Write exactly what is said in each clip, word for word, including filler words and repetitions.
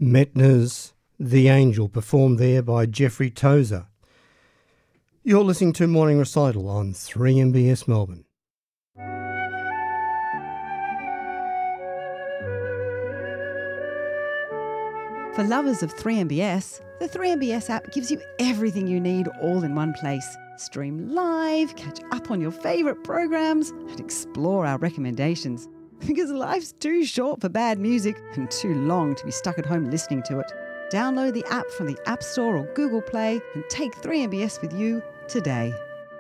Metner's The Angel, performed there by Jeffrey Tozer. You're listening to Morning Recital on three M B S Melbourne. For lovers of three M B S, the three M B S app gives you everything you need all in one place. Stream live, catch up on your favourite programs, and explore our recommendations. Because life's too short for bad music and too long to be stuck at home listening to it. Download the app from the App Store or Google Play and take three M B S with you today.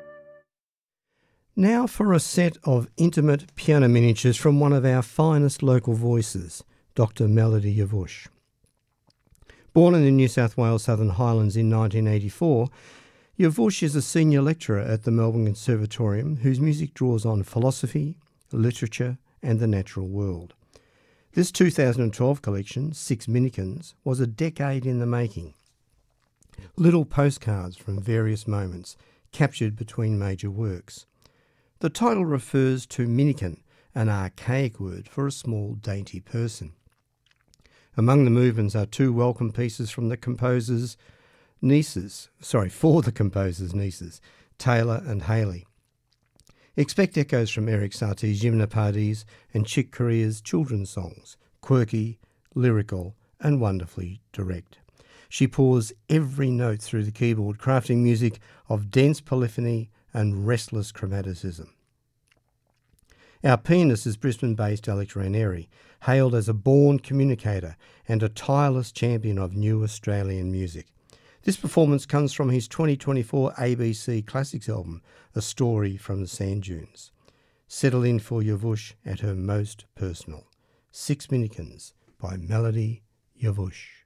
Now for a set of intimate piano miniatures from one of our finest local voices, Doctor Melody Yavoush. Born in the New South Wales Southern Highlands in nineteen eighty-four, Yavoush is a senior lecturer at the Melbourne Conservatorium whose music draws on philosophy, literature and the natural world. This two thousand twelve collection, Six Minikins, was a decade in the making. Little postcards from various moments captured between major works. The title refers to minikin, an archaic word for a small, dainty person. Among the movements are two welcome pieces from the composer's nieces, sorry, for the composer's nieces, Taylor and Haley. Expect echoes from Eric Satie's Gymnopédies and Chick Corea's children's songs, quirky, lyrical and wonderfully direct. She pours every note through the keyboard, crafting music of dense polyphony and restless chromaticism. Our pianist is Brisbane-based Alex Ranieri, hailed as a born communicator and a tireless champion of new Australian music. This performance comes from his twenty twenty-four A B C Classics album, A Story from the Sand Dunes. Settle in for Yavoush at her most personal. Six Minikins by Melody Yavoush.